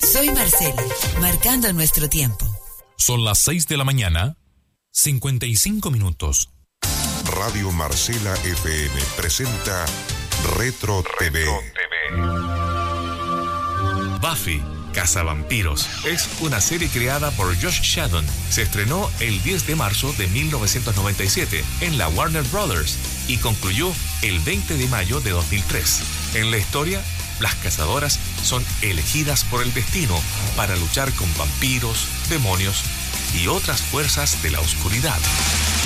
Soy Marcela, marcando nuestro tiempo. Son las 6 de la mañana, 55 minutos. Radio Marcela FM presenta Retro TV. Buffy, Cazavampiros, es una serie creada por Josh Shadon. Se estrenó el 10 de marzo de 1997 en la Warner Brothers y concluyó el 20 de mayo de 2003. En la historia, las cazadoras son elegidas por el destino para luchar con vampiros, demonios y otras fuerzas de la oscuridad.